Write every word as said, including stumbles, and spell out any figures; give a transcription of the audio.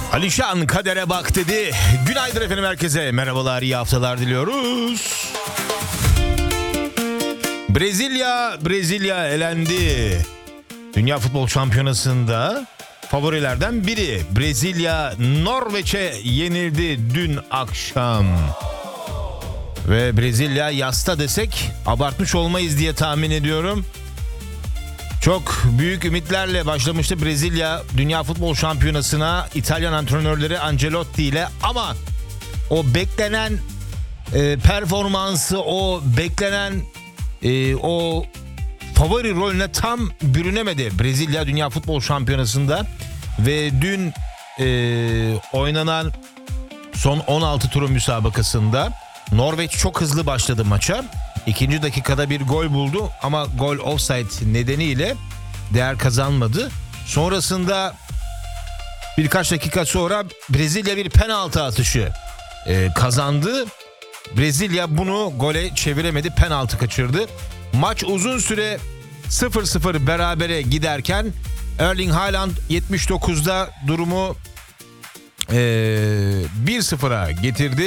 Alişan kadere bak dedi. Günaydın efendim herkese. Merhabalar, iyi haftalar diliyoruz. Brezilya, Brezilya elendi. Dünya Futbol Şampiyonası'nda favorilerden biri. Brezilya Norveç'e yenildi dün akşam. Ve Brezilya yasta desek abartmış olmayız diye tahmin ediyorum. Çok büyük ümitlerle başlamıştı Brezilya Dünya Futbol Şampiyonası'na İtalyan antrenörleri Ancelotti ile, ama o beklenen e, performansı, o beklenen e, o favori rolüne tam bürünemedi Brezilya Dünya Futbol Şampiyonası'nda. Ve dün e, oynanan son on altı turu müsabakasında Norveç çok hızlı başladı maça. İkinci dakikada bir gol buldu ama gol offside nedeniyle değer kazanmadı. Sonrasında birkaç dakika sonra Brezilya bir penaltı atışı e, kazandı. Brezilya bunu gole çeviremedi, penaltı kaçırdı. Maç uzun süre sıfır sıfır berabere giderken Erling Haaland yetmiş dokuzda durumu e, bir sıfıra getirdi.